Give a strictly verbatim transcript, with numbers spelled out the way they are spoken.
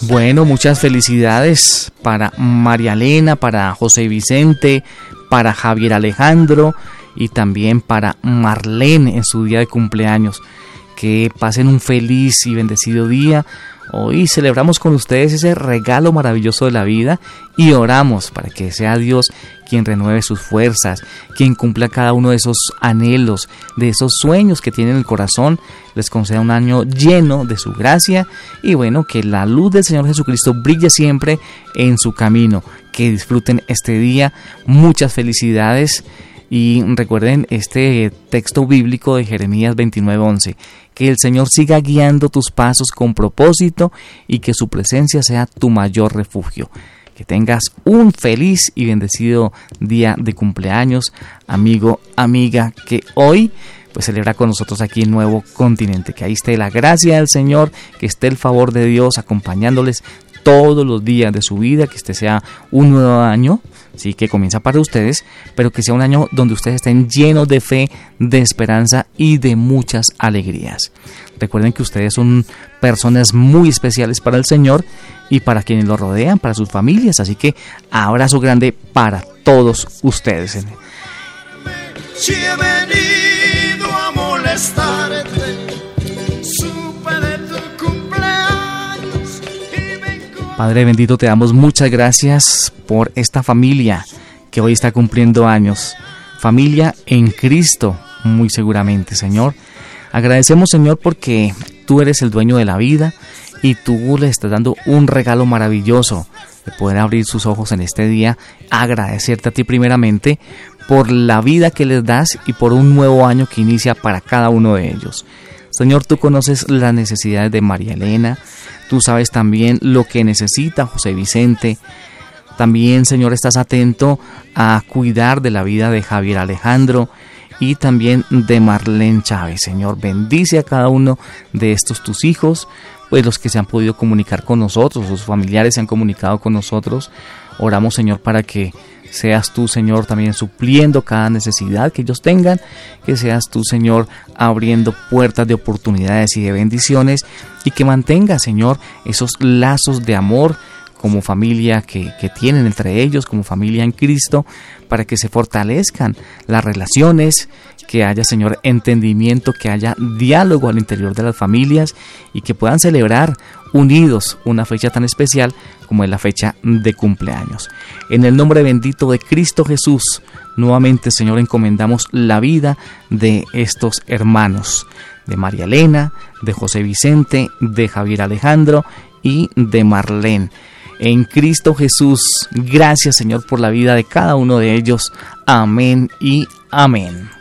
Bueno, muchas felicidades para María Elena, para José Vicente, para Javier Alejandro y también para Marlene en su día de cumpleaños. Que pasen un feliz y bendecido día. Hoy celebramos con ustedes ese regalo maravilloso de la vida y oramos para que sea Dios quien renueve sus fuerzas, quien cumpla cada uno de esos anhelos, de esos sueños que tienen en el corazón, les conceda un año lleno de su gracia y bueno, que la luz del Señor Jesucristo brille siempre en su camino, que disfruten este día, muchas felicidades. Y recuerden este texto bíblico de Jeremías veintinueve once, que el Señor siga guiando tus pasos con propósito y que su presencia sea tu mayor refugio. Que tengas un feliz y bendecido día de cumpleaños, amigo, amiga, que hoy pues celebra con nosotros aquí en Nuevo Continente. Que ahí esté la gracia del Señor, que esté el favor de Dios acompañándoles todos los días de su vida, que este sea un nuevo año, sí, que comienza para ustedes, pero que sea un año donde ustedes estén llenos de fe, de esperanza y de muchas alegrías. Recuerden que ustedes son personas muy especiales para el Señor y para quienes lo rodean, para sus familias, así que abrazo grande para todos ustedes. Si he venido a molestarte, Padre bendito, te damos muchas gracias por esta familia que hoy está cumpliendo años. Familia en Cristo, muy seguramente, Señor. Agradecemos, Señor, porque tú eres el dueño de la vida y tú le estás dando un regalo maravilloso de poder abrir sus ojos en este día, agradecerte a ti primeramente por la vida que les das y por un nuevo año que inicia para cada uno de ellos. Señor, tú conoces las necesidades de María Elena, tú sabes también lo que necesita José Vicente. También, Señor, estás atento a cuidar de la vida de Javier Alejandro y también de Marlene Chávez. Señor, bendice a cada uno de estos tus hijos, pues los que se han podido comunicar con nosotros, sus familiares se han comunicado con nosotros. Oramos, Señor, para que seas tú, Señor, también supliendo cada necesidad que ellos tengan, que seas tú, Señor, abriendo puertas de oportunidades y de bendiciones y que mantenga, Señor, esos lazos de amor como familia que, que tienen entre ellos, como familia en Cristo, para que se fortalezcan las relaciones, que haya, Señor, entendimiento, que haya diálogo al interior de las familias y que puedan celebrar unidos una fecha tan especial como es la fecha de cumpleaños. En el nombre bendito de Cristo Jesús, nuevamente, Señor, encomendamos la vida de estos hermanos, de María Elena, de José Vicente, de Javier Alejandro y de Marlene. En Cristo Jesús, gracias, Señor, por la vida de cada uno de ellos. Amén y amén.